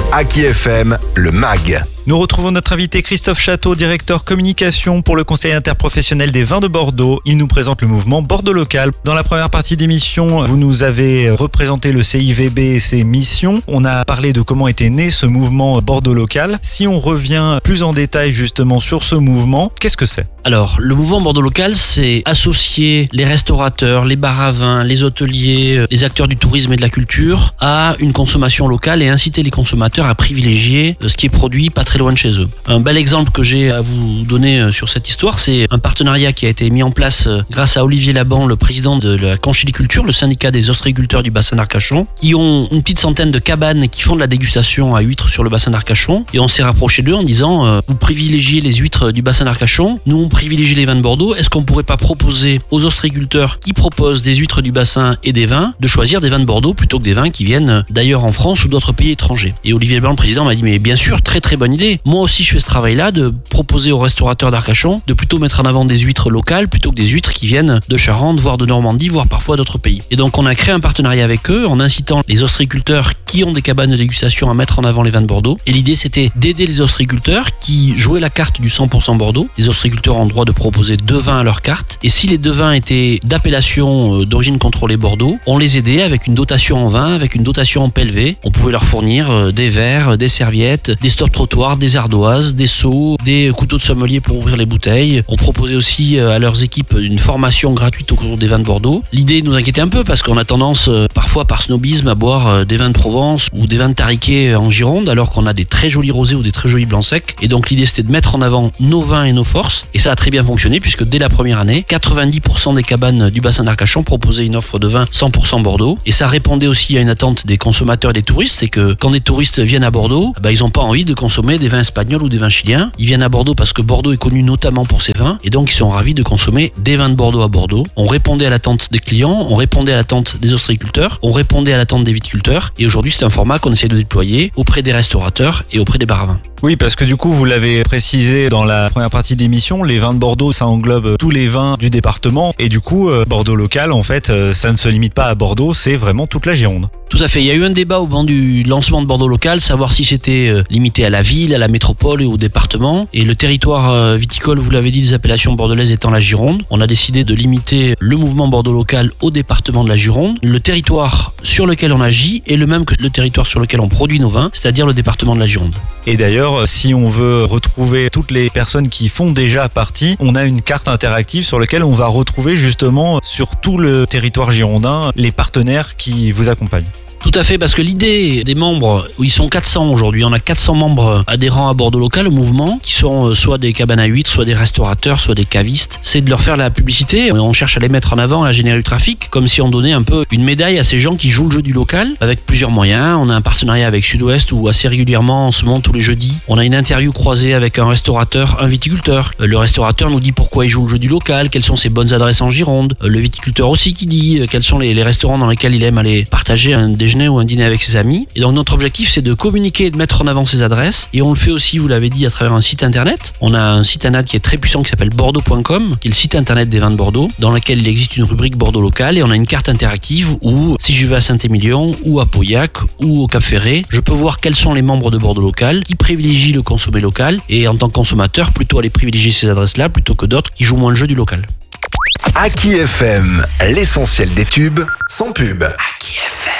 Aki FM, le MAG. Nous retrouvons notre invité Christophe Château, directeur communication pour le Conseil interprofessionnel des vins de Bordeaux. Il nous présente le mouvement Bordeaux Local. Dans la première partie d'émission, vous nous avez représenté le CIVB et ses missions. On a parlé de comment était né ce mouvement Bordeaux Local. Si on revient plus en détail justement sur ce mouvement, qu'est-ce que c'est ? Alors, le mouvement Bordeaux Local, c'est associer les restaurateurs, les bars à vin, les hôteliers, les acteurs du tourisme et de la culture à une consommation locale et inciter les consommateurs à privilégier ce qui est produit pas très loin de chez eux. Un bel exemple que j'ai à vous donner sur cette histoire, c'est un partenariat qui a été mis en place grâce à Olivier Laban, le président de la Conchiliculture, le syndicat des ostréiculteurs du bassin d'Arcachon, qui ont une petite centaine de cabanes qui font de la dégustation à huîtres sur le bassin d'Arcachon. Et on s'est rapproché d'eux en disant vous privilégiez les huîtres du bassin d'Arcachon, nous on privilégie les vins de Bordeaux, est-ce qu'on pourrait pas proposer aux ostréiculteurs qui proposent des huîtres du bassin et des vins de choisir des vins de Bordeaux plutôt que des vins qui viennent d'ailleurs en France ou d'autres pays étrangers. Et Olivier Laban, le président, m'a dit mais bien sûr, très très bonne idée. Moi aussi je fais ce travail-là de proposer aux restaurateurs d'Arcachon de plutôt mettre en avant des huîtres locales plutôt que des huîtres qui viennent de Charente, voire de Normandie, voire parfois d'autres pays. Et donc on a créé un partenariat avec eux en incitant les ostréiculteurs qui ont des cabanes de dégustation à mettre en avant les vins de Bordeaux. Et l'idée c'était d'aider les ostréiculteurs qui jouaient la carte du 100% Bordeaux. Les ostréiculteurs ont le droit de proposer 2 vins à leur carte. Et si les 2 vins étaient d'appellation d'origine contrôlée Bordeaux, on les aidait avec une dotation en vin, avec une dotation en PLV. On pouvait leur fournir des verres, des serviettes, des stop-trottoirs, des ardoises, des seaux, des couteaux de sommelier pour ouvrir les bouteilles. On proposait aussi à leurs équipes une formation gratuite au cours des vins de Bordeaux. L'idée nous inquiétait un peu parce qu'on a tendance parfois par snobisme à boire des vins de Provence ou des vins de Tariquet en Gironde alors qu'on a des très jolis rosés ou des très jolis blancs secs. Et donc l'idée c'était de mettre en avant nos vins et nos forces. Et ça a très bien fonctionné puisque dès la première année, 90% des cabanes du bassin d'Arcachon proposaient une offre de vin 100% Bordeaux. Et ça répondait aussi à une attente des consommateurs et des touristes. C'est que quand des touristes viennent à Bordeaux, ils n'ont pas envie de consommer des vins espagnols ou des vins chiliens. Ils viennent à Bordeaux parce que Bordeaux est connu notamment pour ses vins et donc ils sont ravis de consommer des vins de Bordeaux à Bordeaux. On répondait à l'attente des clients, on répondait à l'attente des ostréiculteurs, on répondait à l'attente des viticulteurs et aujourd'hui c'est un format qu'on essaie de déployer auprès des restaurateurs et auprès des bars à vin. Oui, parce que du coup, vous l'avez précisé dans la première partie d'émission, les vins de Bordeaux, ça englobe tous les vins du département. Et du coup, Bordeaux Local, en fait, ça ne se limite pas à Bordeaux, c'est vraiment toute la Gironde. Tout à fait. Il y a eu un débat au moment du lancement de Bordeaux Local, savoir si c'était limité à la ville, à la métropole et au département. Et le territoire viticole, vous l'avez dit, des appellations bordelaises étant la Gironde, on a décidé de limiter le mouvement Bordeaux Local au département de la Gironde. Le territoire sur lequel on agit est le même que le territoire sur lequel on produit nos vins, c'est-à-dire le département de la Gironde. Et d'ailleurs, si on veut retrouver toutes les personnes qui font déjà partie, on a une carte interactive sur laquelle on va retrouver justement sur tout le territoire girondin les partenaires qui vous accompagnent. Tout à fait, parce que l'idée des membres, ils sont 400 aujourd'hui, on a 400 membres adhérents à Bordeaux Local, au mouvement, qui sont soit des cabanes à huîtres, soit des restaurateurs, soit des cavistes. C'est de leur faire la publicité, on cherche à les mettre en avant, à générer du trafic, comme si on donnait un peu une médaille à ces gens qui jouent le jeu du local, avec plusieurs moyens. On a un partenariat avec Sud-Ouest où assez régulièrement, en ce moment tous les jeudis, on a une interview croisée avec un restaurateur, un viticulteur. Le restaurateur nous dit pourquoi il joue le jeu du local, quelles sont ses bonnes adresses en Gironde. Le viticulteur aussi qui dit quels sont les restaurants dans lesquels il aime aller partager un déjeuner ou un dîner avec ses amis. Et donc notre objectif c'est de communiquer et de mettre en avant ces adresses et on le fait aussi, vous l'avez dit, à travers un site internet. On a un site internet qui est très puissant qui s'appelle bordeaux.com, qui est le site internet des vins de Bordeaux, dans lequel il existe une rubrique Bordeaux Local et on a une carte interactive où si je vais à Saint-Émilion ou à Pauillac ou au Cap-Ferré, je peux voir quels sont les membres de Bordeaux Local qui privilégient le consommer local et en tant que consommateur plutôt aller privilégier ces adresses-là plutôt que d'autres qui jouent moins le jeu du local. Aki FM, l'essentiel des tubes sans pub. Aki FM.